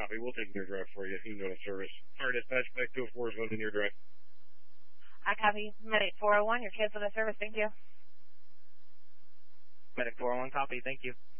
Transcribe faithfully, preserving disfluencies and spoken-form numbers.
copy. We'll take near drive for you. You can go to service. Fire dispatch, back two oh four is going to near drive. I copy. Medic four oh one, your kids on the service. Thank you. Medic four oh one, copy. Thank you.